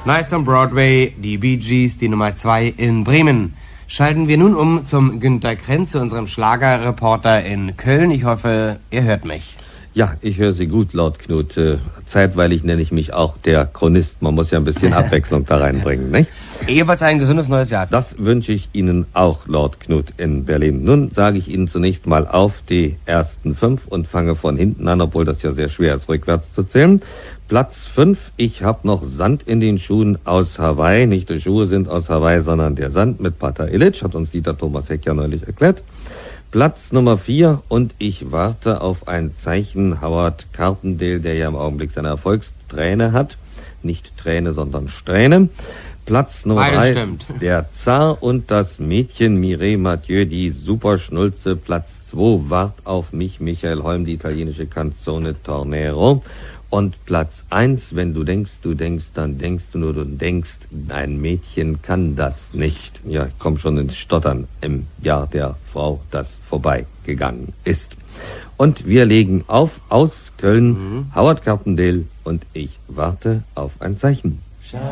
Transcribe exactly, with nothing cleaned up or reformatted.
Nights on Broadway, die Bee Gees, die Nummer zwei in Bremen. Schalten wir nun um zum Günter Krenz, zu unserem Schlagerreporter in Köln. Ich hoffe, ihr hört mich. Ja, ich höre Sie gut, Lord Knut. Äh, zeitweilig nenne ich mich auch der Chronist. Man muss ja ein bisschen Abwechslung da reinbringen, nicht? Ebenfalls ein gesundes neues Jahr. Das wünsche ich Ihnen auch, Lord Knut in Berlin. Nun sage ich Ihnen zunächst mal auf die ersten fünf und fange von hinten an, obwohl das ja sehr schwer ist, rückwärts zu zählen. Platz fünf, ich hab noch Sand in den Schuhen aus Hawaii. Nicht die Schuhe sind aus Hawaii, sondern der Sand mit Pater Illich, hat uns Dieter Thomas Heck ja neulich erklärt. Platz Nummer vier, und ich warte auf ein Zeichen, Howard Carpendale, der ja im Augenblick seine Erfolgsträne hat. Nicht Träne, sondern Strähne. Platz Nummer drei, der Zar und das Mädchen, Mireille Mathieu, die Superschnulze. Platz zwei, wart auf mich, Michael Holm, die italienische Canzone Tornero. Und Platz eins, wenn du denkst, du denkst, dann denkst du nur, du denkst, ein Mädchen kann das nicht. Ja, ich komme schon ins Stottern im Jahr der Frau, das vorbeigegangen ist. Und wir legen auf aus Köln, mhm. Howard Carpendale und ich warte auf ein Zeichen.